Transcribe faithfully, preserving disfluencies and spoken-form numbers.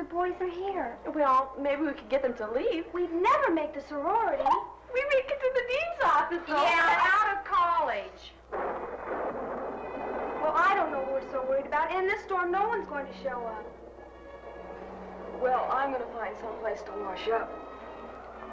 boys are here. Well, maybe we could get them to leave. We'd never make the sorority. We make it to the dean's office, though. Yeah, out of college. Well, I don't know what we're so worried about. In this storm, no one's going to show up. Well, I'm going to find some place to wash up.